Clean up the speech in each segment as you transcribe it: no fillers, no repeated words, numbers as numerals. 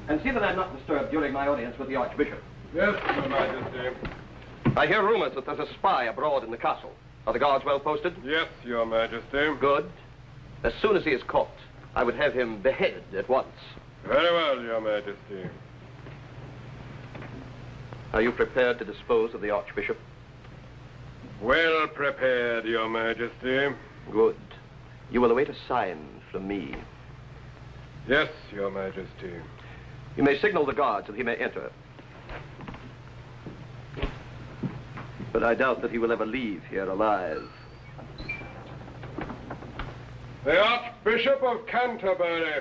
And see that I'm not disturbed during my audience with the Archbishop. Yes, Your Majesty. I hear rumors that there's a spy abroad in the castle. Are the guards well posted? Yes, Your Majesty. Good. As soon as he is caught, I would have him beheaded at once. Very well, Your Majesty. Are you prepared to dispose of the Archbishop? Well prepared, Your Majesty. Good. You will await a sign from me. Yes, Your Majesty. You may signal the guards that he may enter. But I doubt that he will ever leave here alive. The Archbishop of Canterbury.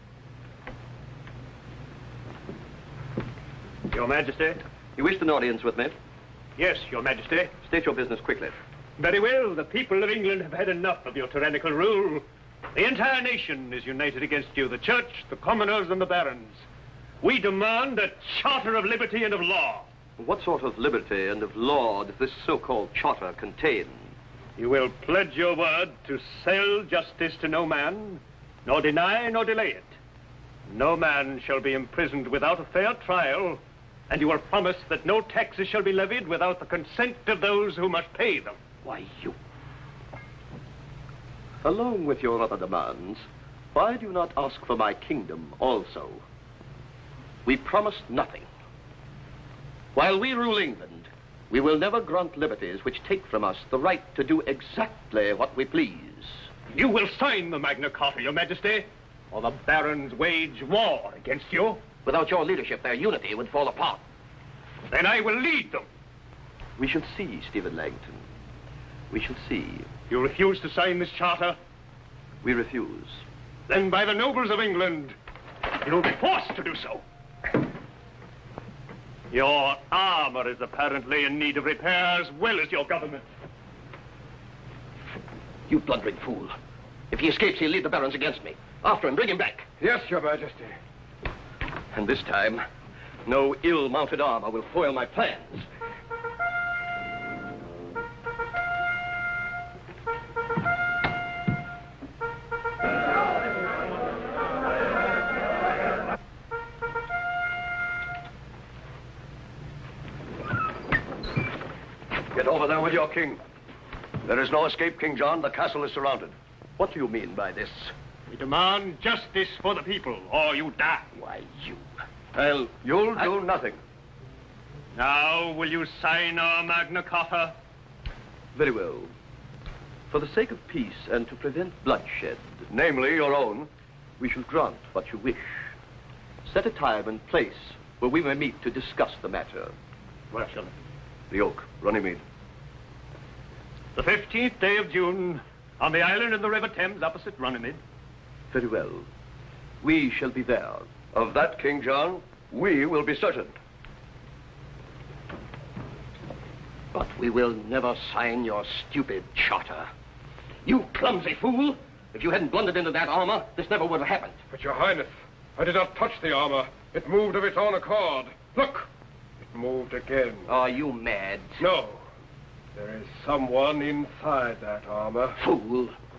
Your Majesty? You wished an audience with me? Yes, Your Majesty. State your business quickly. Very well. The people of England have had enough of your tyrannical rule. The entire nation is united against you, the church, the commoners, and the barons. We demand a charter of liberty and of law. What sort of liberty and of law does this so-called charter contain? You will pledge your word to sell justice to no man, nor deny nor delay it. No man shall be imprisoned without a fair trial, and you will promise that no taxes shall be levied without the consent of those who must pay them. Why, you... Along with your other demands, why do you not ask for my kingdom also? We promised nothing. While we rule England, we will never grant liberties which take from us the right to do exactly what we please. You will sign the Magna Carta, Your Majesty, or the barons wage war against you. Without your leadership, their unity would fall apart. Then I will lead them. We shall see, Stephen Langton. We shall see. You refuse to sign this charter? We refuse. Then by the nobles of England, you'll be forced to do so. Your armor is apparently in need of repair as well as your government. You blundering fool. If he escapes, he'll lead the barons against me. After him, bring him back. Yes, Your Majesty. And this time, no ill-mounted armor will foil my plans. Get over there with your king. There is no escape, King John. The castle is surrounded. What do you mean by this? We demand justice for the people, or you die. Why, you... Well, you'll do nothing. Now, will you sign our Magna Carta? Very well. For the sake of peace and to prevent bloodshed, namely your own, we shall grant what you wish. Set a time and place where we may meet to discuss the matter. Where shall it? The Oak, Runnymede. The 15th day of June, on the island in the River Thames opposite Runnymede. Very well. We shall be there. Of that, King John, we will be certain. But we will never sign your stupid charter. You clumsy fool! If you hadn't blundered into that armor, this never would have happened. But, Your Highness, I did not touch the armor. It moved of its own accord. Look! It moved again. Are you mad? No. There is someone inside that armor. Fool!